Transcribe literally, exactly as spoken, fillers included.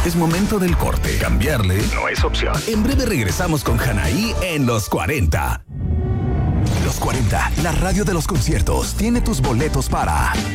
Es momento del corte. Cambiarle no es opción. En breve regresamos con Hanaí en Los cuarenta. Los cuarenta, la radio de los conciertos, tiene tus boletos para